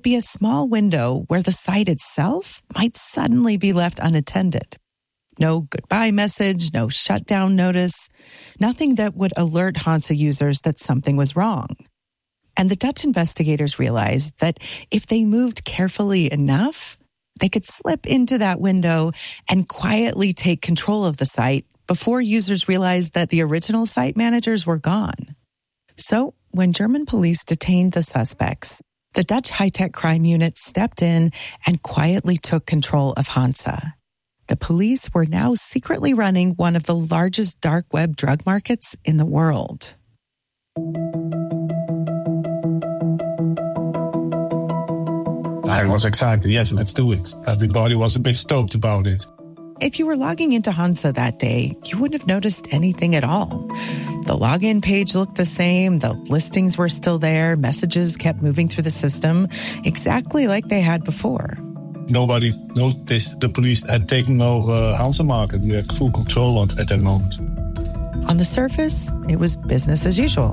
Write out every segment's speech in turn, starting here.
be a small window where the site itself might suddenly be left unattended. No goodbye message, no shutdown notice, nothing that would alert Hansa users that something was wrong. And the Dutch investigators realized that if they moved carefully enough, they could slip into that window and quietly take control of the site before users realized that the original site managers were gone. So when German police detained the suspects, the Dutch high-tech crime unit stepped in and quietly took control of Hansa. The police were now secretly running one of the largest dark web drug markets in the world. I was excited. Yes, let's do it. Everybody was a bit stoked about it. If you were logging into Hansa that day, you wouldn't have noticed anything at all. The login page looked the same, the listings were still there, messages kept moving through the system, exactly like they had before. Nobody noticed the police had taken over Hansa market. We had full control at that moment. On the surface, it was business as usual.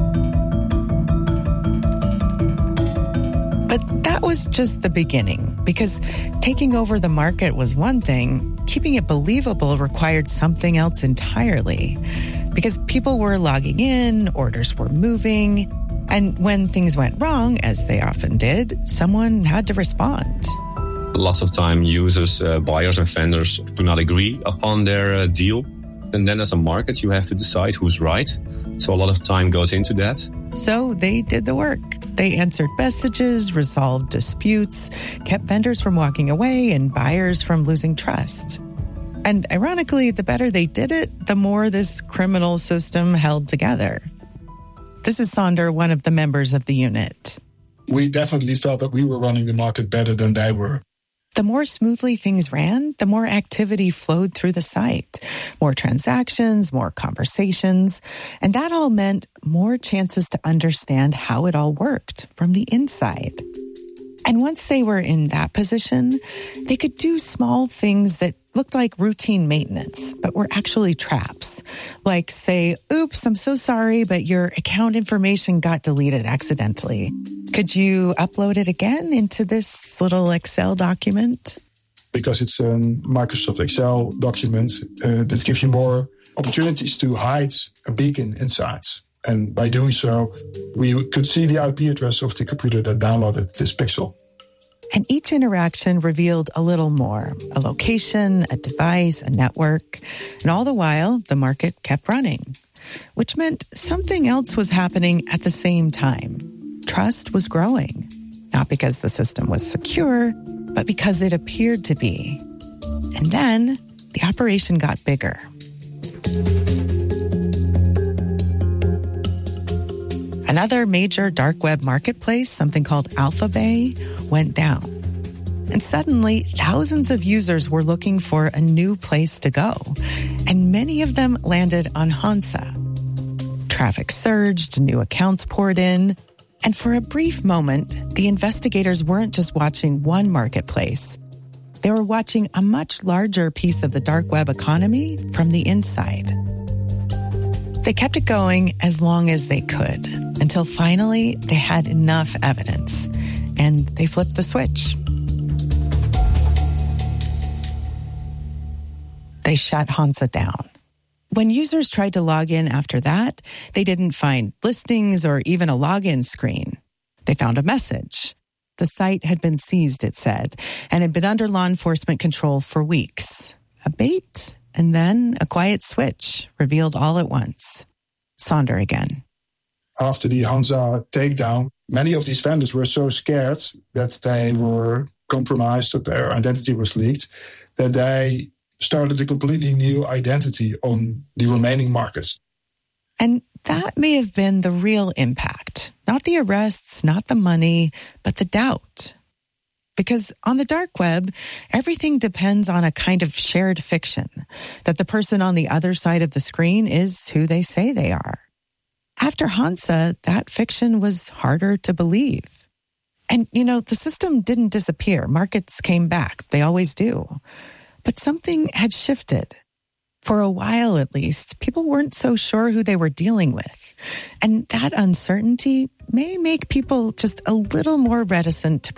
But that was just the beginning, because taking over the market was one thing, keeping it believable required something else entirely. Because people were logging in, orders were moving, and when things went wrong, as they often did, someone had to respond. Lots of time users, buyers and vendors do not agree upon their deal. And then as a market, you have to decide who's right. So a lot of time goes into that. So they did the work. They answered messages, resolved disputes, kept vendors from walking away and buyers from losing trust. And ironically, the better they did it, the more this criminal system held together. This is Sander, one of the members of the unit. We definitely felt that we were running the market better than they were. The more smoothly things ran, the more activity flowed through the site. More transactions, more conversations. And that all meant more chances to understand how it all worked from the inside. And once they were in that position, they could do small things that looked like routine maintenance, but were actually traps. Like say, oops, I'm so sorry, but your account information got deleted accidentally. Could you upload it again into this little Excel document? Because it's a Microsoft Excel document that gives you more opportunities to hide a beacon inside. And by doing so, we could see the IP address of the computer that downloaded this pixel. And each interaction revealed a little more, a location, a device, a network. And all the while, the market kept running, which meant something else was happening at the same time. Trust was growing, not because the system was secure, but because it appeared to be. And then the operation got bigger. Another major dark web marketplace, something called Alphabay, went down. And suddenly, thousands of users were looking for a new place to go. And many of them landed on Hansa. Traffic surged, new accounts poured in. And for a brief moment, the investigators weren't just watching one marketplace. They were watching a much larger piece of the dark web economy from the inside. They kept it going as long as they could, until finally they had enough evidence, and they flipped the switch. They shut Hansa down. When users tried to log in after that, they didn't find listings or even a login screen. They found a message. The site had been seized, it said, and had been under law enforcement control for weeks. A bait, and then a quiet switch, revealed all at once. Sander again. After the Hansa takedown, many of these vendors were so scared that they were compromised, that their identity was leaked, that they started a completely new identity on the remaining markets. And that may have been the real impact. Not the arrests, not the money, but the doubt. Because on the dark web, everything depends on a kind of shared fiction, that the person on the other side of the screen is who they say they are. After Hansa, that fiction was harder to believe. And, the system didn't disappear. Markets came back. They always do. But something had shifted. For a while, at least, people weren't so sure who they were dealing with. And that uncertainty may make people just a little more reticent to